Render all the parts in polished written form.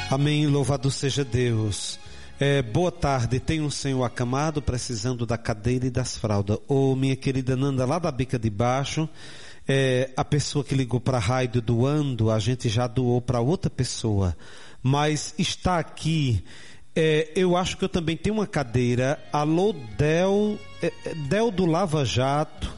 Amém, louvado seja Deus. Boa tarde, tem um senhor acamado precisando da cadeira e das fraldas. Ô, minha querida Nanda, lá da Bica de Baixo, a pessoa que ligou para a rádio doando, a gente já doou para outra pessoa. Mas está aqui, eu acho que eu também tenho uma cadeira. Alô, Del do Lava Jato.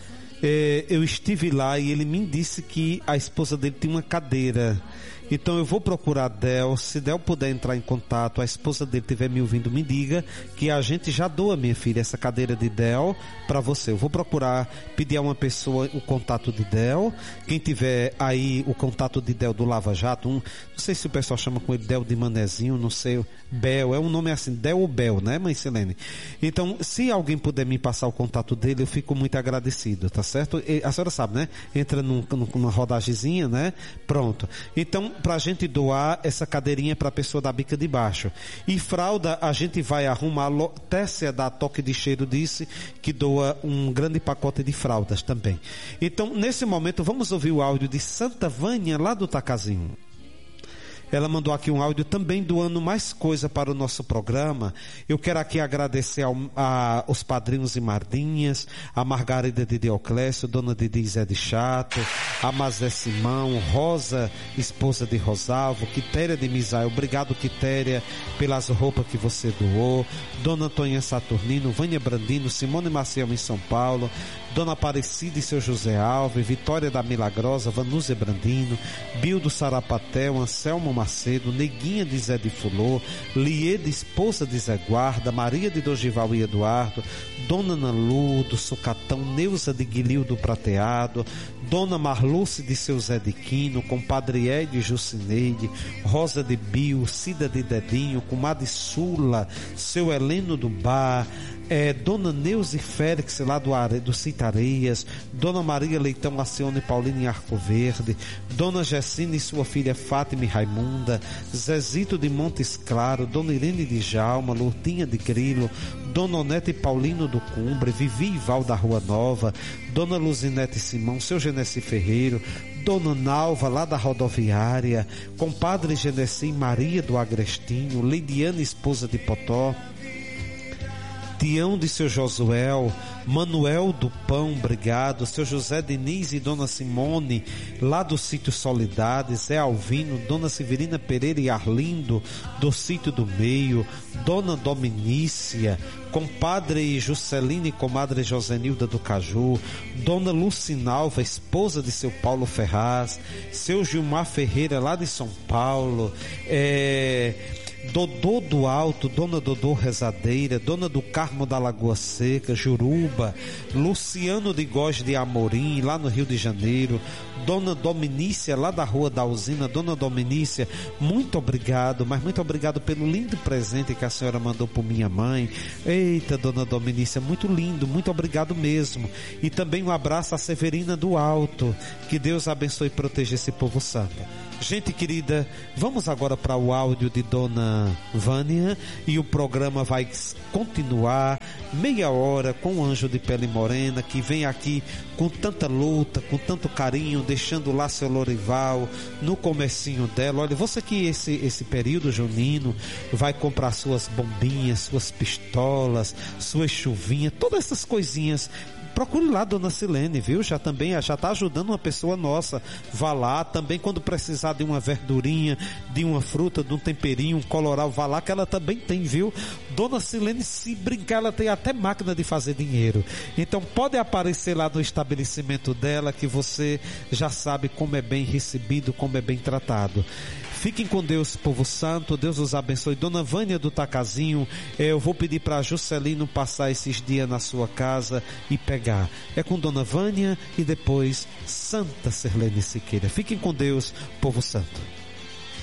Eu estive lá e ele me disse que a esposa dele tem uma cadeira. Então eu vou procurar Del. Se Del puder entrar em contato, a esposa dele estiver me ouvindo, me diga que a gente já doa, minha filha, essa cadeira de Del para você. Eu vou procurar, pedir a uma pessoa o contato de Del. Quem tiver aí o contato de Del do Lava Jato, não sei se o pessoal chama com ele Del de Manezinho, não sei, Bel, é um nome assim, Del ou Bel, né, mãe Silene? Então, se alguém puder me passar o contato dele, eu fico muito agradecido, tá certo? A senhora sabe, né? Entra numa rodagezinha, né? Pronto. Então, pra gente doar essa cadeirinha pra pessoa da Bica de Baixo. E fralda, a gente vai arrumar. Tércia da Toque de Cheiro disse que doa um grande pacote de fraldas também. Então, nesse momento, vamos ouvir o áudio de Santa Vânia, lá do Tacazinho. Ela mandou aqui um áudio também doando mais coisa para o nosso programa. Eu quero aqui agradecer aos padrinhos e madrinhas, a Margarida de Dioclésio, Dona Didi Zé de Chato, a Mazé Simão, Rosa, esposa de Rosalvo, Quitéria de Misael, obrigado Quitéria pelas roupas que você doou, Dona Antônia Saturnino, Vânia Brandino, Simone Maciel em São Paulo, Dona Aparecida e seu José Alves, Vitória da Milagrosa, Vanúzia Brandino, Bildo Sarapatel, Anselmo Macedo, Neguinha de Zé de Fulô, Liede, esposa de Zé Guarda, Maria de Dogival e Eduardo, Dona Nalu do Sucatão, Neuza de Guilildo Prateado, Dona Marluce de seu Zé de Quino, Compadre Ed Jucineide, Rosa de Bio, Cida de Dedinho, Comadre Sula, seu Heleno do Bar, Dona Neuza Félix lá do Citareias, Dona Maria Leitão Acione Paulina em Arco Verde, Dona Gessina e sua filha Fátima e Raimunda, Zezito de Montes Claro, Dona Irene de Jalma, Lourdinha de Grilo, Dona Onete e Paulino do Cumbre, Vivi e Val da Rua Nova, Dona Luzinete Simão, seu Genesi Ferreiro, Dona Nalva lá da Rodoviária, Compadre Genesi Maria do Agrestinho, Leidiana esposa de Potó, Tião de seu Josuel, Manuel do Pão, obrigado, seu José Diniz e Dona Simone, lá do sítio Solidade, Zé Alvino, Dona Severina Pereira e Arlindo, do sítio do Meio, Dona Dominícia, Compadre Juscelina e Comadre Josenilda do Caju, Dona Lucinalva, esposa de seu Paulo Ferraz, seu Gilmar Ferreira, lá de São Paulo, Dodô do Alto, Dona Dodô Rezadeira, Dona do Carmo da Lagoa Seca, Juruba, Luciano de Góes de Amorim, lá no Rio de Janeiro, Dona Dominícia, lá da Rua da Usina. Dona Dominícia, muito obrigado, mas muito obrigado pelo lindo presente que a senhora mandou por minha mãe. Eita, Dona Dominícia, muito lindo, muito obrigado mesmo. E também um abraço a Severina do Alto, que Deus abençoe e proteja esse povo santo. Gente querida, vamos agora para o áudio de Dona Vânia e o programa vai continuar meia hora com o anjo de pele morena que vem aqui com tanta luta, com tanto carinho, deixando lá seu Lorival no comecinho dela. Olha, você que esse período junino vai comprar suas bombinhas, suas pistolas, suas chuvinhas, todas essas coisinhas. Procure lá, Dona Silene, viu? Já está ajudando uma pessoa nossa. Vá lá, também quando precisar de uma verdurinha, de uma fruta, de um temperinho, um coloral, vá lá que ela também tem, viu? Dona Silene, se brincar, ela tem até máquina de fazer dinheiro. Então pode aparecer lá no estabelecimento dela que você já sabe como é bem recebido, como é bem tratado. Fiquem com Deus, povo santo, Deus os abençoe. Dona Vânia do Tacazinho, eu vou pedir para Juscelino passar esses dias na sua casa e pegar. É com Dona Vânia e depois Santa Serlene Siqueira. Fiquem com Deus, povo santo.